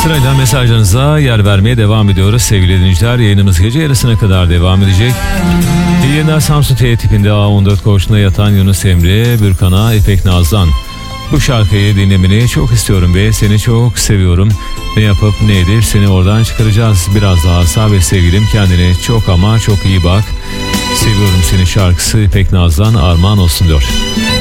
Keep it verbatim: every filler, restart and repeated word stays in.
Sırayla mesajlarınıza yer vermeye devam ediyoruz sevgili dinleyiciler. Yayınımız gece yarısına kadar devam edecek. İyi yayınlar. Samsun T tipinde A on dört koğuşunda yatan Yunus Emre Bürkan'a İpek Naz'dan. Bu şarkıyı dinlemeni çok istiyorum ve seni çok seviyorum. Ne yapıp ne edip seni oradan çıkaracağız. Biraz daha sabret sevgilim, kendine çok ama çok iyi bak. Seviyorum seni şarkısı İpek Naz'dan armağan olsun diyor.